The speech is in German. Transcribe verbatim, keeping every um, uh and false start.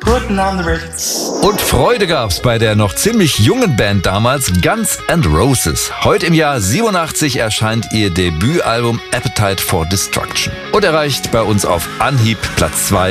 Guten Abend, Rick. Und Freude gab's bei der noch ziemlich jungen Band damals, Guns N' Roses. Heute im Jahr siebenundachtzig erscheint ihr Debütalbum Appetite for Destruction und erreicht bei uns auf Anhieb Platz zwei